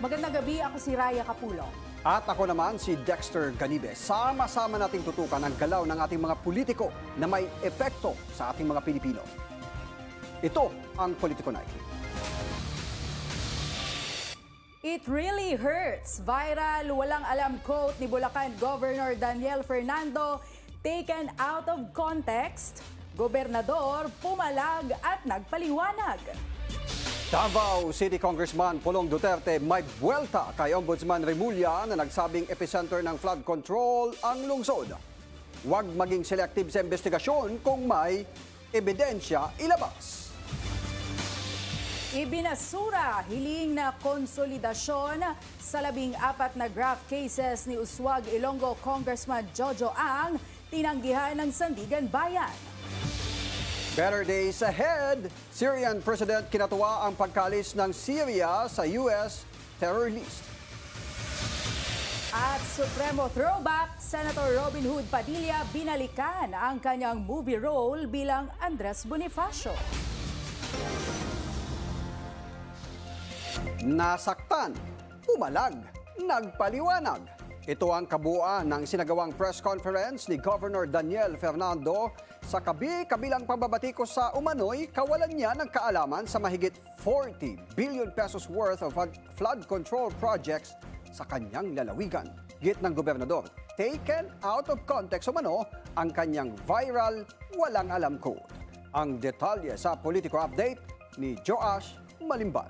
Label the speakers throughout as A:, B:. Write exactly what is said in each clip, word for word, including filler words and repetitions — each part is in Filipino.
A: Magandang gabi, ako si Raya Capulo.
B: At ako naman si Dexter Ganibe. Sama-sama nating tutukan ang galaw ng ating mga politiko na may epekto sa ating mga Pilipino. Ito ang Politiko Night.
A: It really hurts. Viral, walang alam quote ni Bulacan Governor Daniel Fernando taken out of context. Gobernador pumalag at nagpaliwanag.
B: Davao City Congressman Pulong Duterte may buwelta kay Ombudsman Remulla na nagsabing epicenter ng flood control ang lungsod. Huwag maging selective sa investigasyon kung may ebidensya ilabas.
A: Ibinasura hiling na konsolidasyon sa labing apat na graft cases ni Uswag Ilonggo Congressman Jojo Ang, tinanggihan ng Sandigan Bayan.
B: Better days ahead, Syrian President kinatuwa ang pagkalis ng Syria sa U S terror list.
A: At Supremo throwback, Senator Robin Hood Padilla binalikan ang kanyang movie role bilang Andres Bonifacio.
B: Nasaktan, pumalag, nagpaliwanag. Ito ang kabuuan ng sinagawang press conference ni Governor Daniel Fernando sa kabi-kabilang pambabatiko sa umano'y kawalan niya ng kaalaman sa mahigit forty billion pesos worth of flood control projects sa kanyang lalawigan. Git ng gobernador, taken out of context umano ang kanyang viral walang alam quote. Ang detalye sa Politico Update ni Joash Malimban.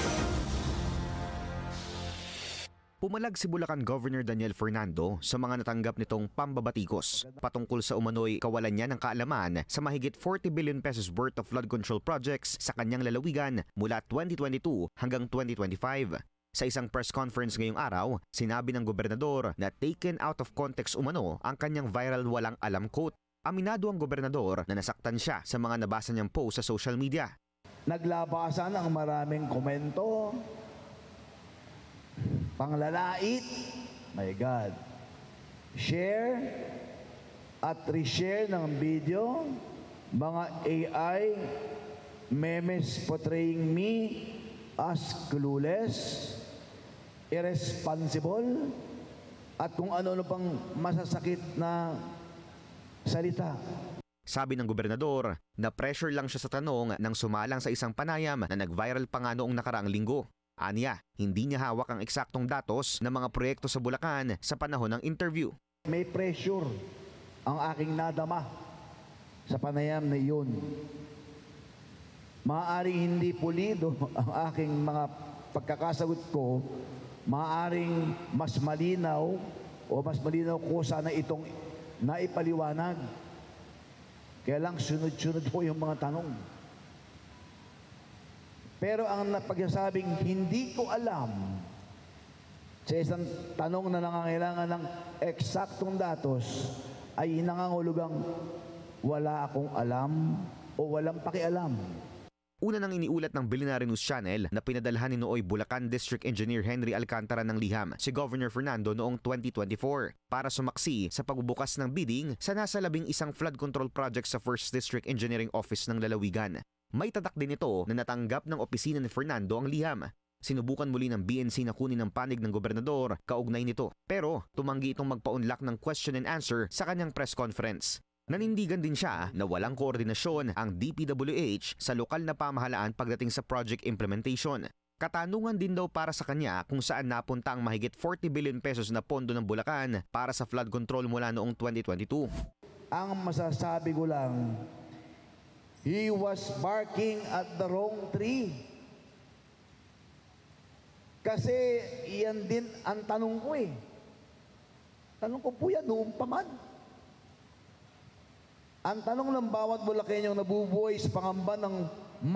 C: Pumalag si Bulacan Governor Daniel Fernando sa mga natanggap nitong pambabatikos patungkol sa umano'y kawalan niya ng kaalaman sa mahigit forty billion pesos worth of flood control projects sa kanyang lalawigan mula twenty twenty-two hanggang twenty twenty-five. Sa isang press conference ngayong araw, sinabi ng gobernador na taken out of context umano ang kanyang viral walang alam quote. Aminado ang gobernador na nasaktan siya sa mga nabasa niyang post sa social media.
D: Naglabasan ang maraming komento, panglalait, my God, share at reshare ng video, mga A I, memes portraying me as clueless, irresponsible, at kung ano-ano pang masasakit na salita.
C: Sabi ng gobernador, na pressure lang siya sa tanong nang sumalang sa isang panayam na nag-viral pa nga noong nakaraang linggo. Aniya, hindi niya hawak ang eksaktong datos ng mga proyekto sa Bulacan sa panahon ng interview.
D: May pressure ang aking nadama sa panayam na iyon. Maaaring hindi pulido ang aking mga pagkakasagot ko, maaaring mas malinaw o mas malinaw ko sana itong naipaliwanag. Kaya lang sunod-sunod po yung mga tanong. Pero ang napagsasabing hindi ko alam sa isang tanong na nangangailangan ng eksaktong datos ay nangangahulugang wala akong alam o walang pakialam.
C: Una nang iniulat ng Billionaire News Channel na pinadalhan ni nooy Bulacan District Engineer Henry Alcantara ng liham si Governor Fernando noong twenty twenty-four para sumaksi sa pagbubukas ng bidding sa nasa labing isang flood control project sa First District Engineering Office ng lalawigan. May tatak din ito na natanggap ng opisina ni Fernando ang liham. Sinubukan muli ng B N C na kunin ang panig ng gobernador kaugnay nito. Pero tumanggi itong magpa-unlock ng question and answer sa kanyang press conference. Nanindigan din siya na walang koordinasyon ang D P W H sa lokal na pamahalaan pagdating sa project implementation. Katanungan din daw para sa kanya kung saan napunta ang mahigit forty billion pesos na pondo ng Bulacan para sa flood control mula noong twenty twenty-two.
D: Ang masasabi ko lang, he was barking at the wrong tree. Kasi iyan din ang tanong ko eh. Tanong ko po yan, noong pa man. Ang tanong ng bawat Bulakenyong nabubuhay sa pangamba ng